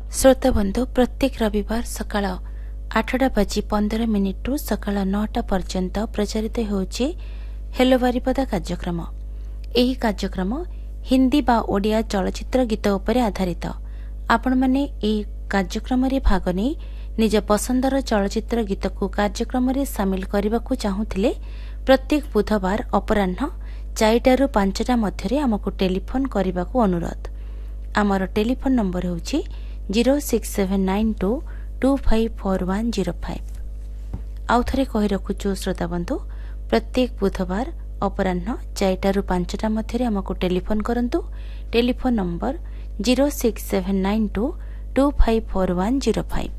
श्रोता बंधु प्रत्येक रविवार सकाळ 8:15 रु सकाळ 9टा पर्यंत प्रचारित होउछि हेलो बारिपदा कार्यक्रम। एही कार्यक्रम हिंदी बा ओडिया चलचित्र गीत उपरे आधारित। आपण माने एही कार्यक्रम रे भाग नै निज पसंदर चलचित्र गीत को कार्यक्रम रे शामिल करबाकू चाहूथिले प्रत्येक बुधवार अपराह्न 4टा रु 5टा मध्यरे हमकु टेलीफोन करबाकू अनुरोध। आमर टेलीफोन नंबर होउछि 06792254105। आउ थरे कहि रखुछु श्रोता बंधु प्रत्येक बुधवार अपराह्न 4टा रु 5टा मध्यरे हमकु टेलीफोन करंतु। Telephone number 06792254105।